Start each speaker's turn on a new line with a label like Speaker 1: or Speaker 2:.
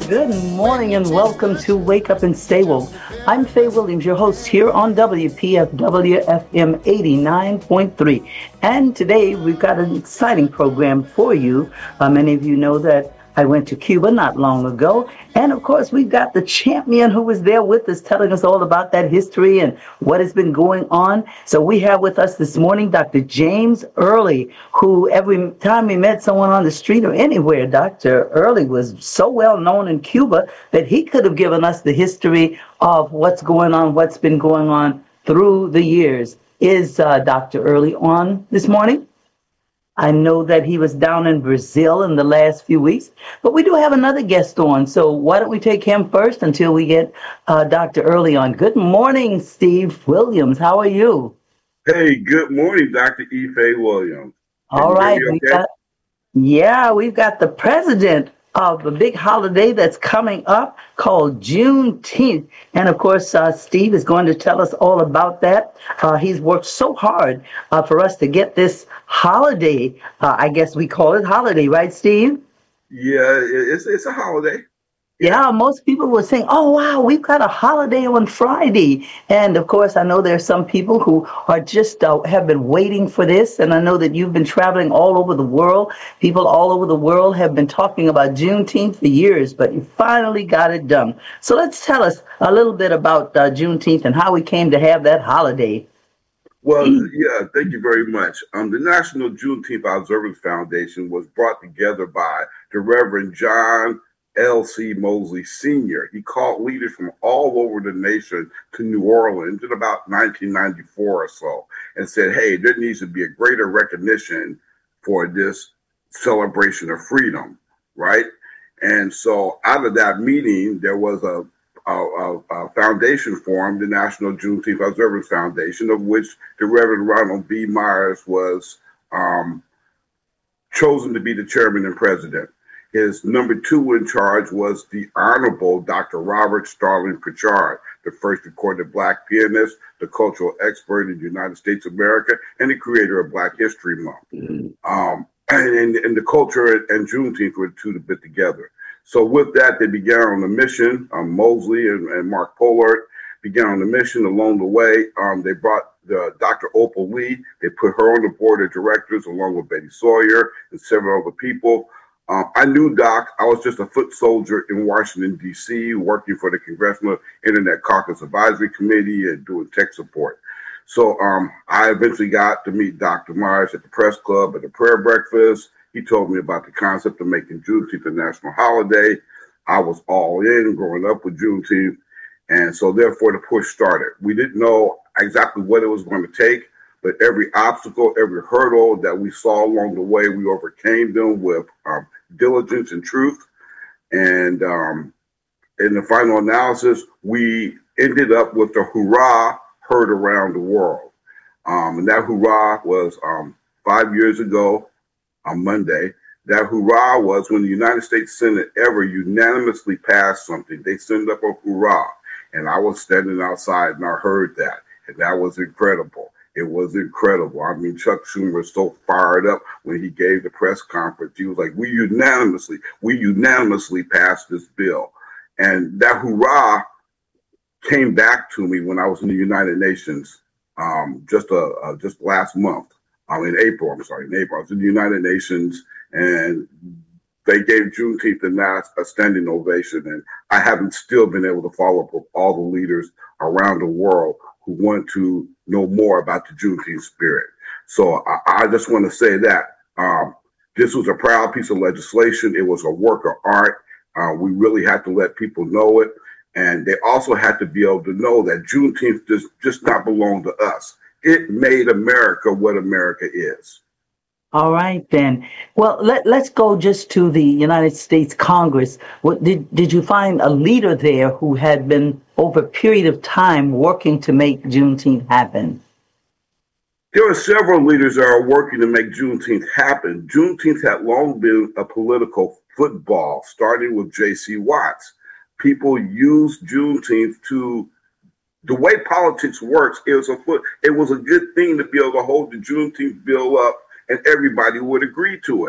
Speaker 1: Good morning and welcome to Wake Up and Stay Woke. I'm Faye Williams, your host here on WPFW FM 89.3. And today we've got an exciting program for you. Many of you know that I went to Cuba not long ago. And of course, we've got the champion who was there with us telling us all about that history and what has been going on. So we have with us this morning Dr. James Early, who every time we met someone on the street or anywhere, Dr. Early was so well known in Cuba that he could have given us the history of what's going on, what's been going on through the years. Is Dr. Early on this morning? I know that he was down in Brazil in the last few weeks, but we do have another guest on. So why don't we take him first until we get Dr. Early on. Good morning, Steve Williams. How are you?
Speaker 2: Hey, good morning, Dr. E. Faye Williams.
Speaker 1: All right. We've got the president of a big holiday that's coming up called Juneteenth. And of course, Steve is going to tell us all about that. He's worked so hard for us to get this holiday. I guess we call it holiday, right, Steve?
Speaker 2: Yeah, it's a holiday.
Speaker 1: Yeah, most people were saying, oh, wow, we've got a holiday on Friday. And of course, I know there are some people who are just have been waiting for this. And I know that you've been traveling all over the world. People all over the world have been talking about Juneteenth for years, but you finally got it done. So let's tell us a little bit about Juneteenth and how we came to have that holiday.
Speaker 2: Well, yeah, thank you very much. The National Juneteenth Observance Foundation was brought together by the Reverend John L.C. Mosley Sr. He called leaders from all over the nation to New Orleans in about 1994 or so and said, hey, there needs to be a greater recognition for this celebration of freedom, right? And so out of that meeting, there was a foundation formed, the National Juneteenth Observance Foundation, of which the Reverend Ronald B. Myers was chosen to be the chairman and president. His number two in charge was the Honorable Dr. Robert Starling Pritchard, the first recorded Black pianist, the cultural expert in the United States of America, and the creator of Black History Month. And the culture and Juneteenth were the two to bit together. So with that, they began on a mission. Mosley and Mark Pollard began on the mission. Along the way, they brought Dr. Opal Lee. They put her on the board of directors along with Betty Sawyer and several other people. I knew Doc. I was just a foot soldier in Washington, D.C., working for the Congressional Internet Caucus Advisory Committee and doing tech support. So I eventually got to meet Dr. Myers at the press club at the prayer breakfast. He told me about the concept of making Juneteenth a national holiday. I was all in growing up with Juneteenth. And so therefore the push started. We didn't know exactly what it was going to take, but every obstacle, every hurdle that we saw along the way, we overcame them with diligence and truth. And in the final analysis, we ended up with the hurrah heard around the world. And that hurrah was 5 years ago on Monday. That hurrah was when the United States Senate ever unanimously passed something. They sent up a hurrah. And I was standing outside and I heard that. And that was incredible. It was incredible. I mean, Chuck Schumer was so fired up when he gave the press conference. He was like, we unanimously passed this bill. And that hurrah came back to me when I was in the United Nations just last month. In April. I was in the United Nations and they gave Juneteenth a standing ovation. And I haven't still been able to follow up with all the leaders around the world who want to know more about the Juneteenth spirit. So I just want to say that this was a proud piece of legislation. It was a work of art. We really had to let people know it. And they also had to be able to know that Juneteenth does just not belong to us. It made America what America is.
Speaker 1: All right, then. Well, let's go just to the United States Congress. What, did you find a leader there who had been over a period of time working to make Juneteenth happen?
Speaker 2: There are several leaders that are working to make Juneteenth happen. Juneteenth had long been a political football, starting with J.C. Watts. People used Juneteenth to the way politics works. It was a good thing to be able to hold the Juneteenth bill up and everybody would agree to it.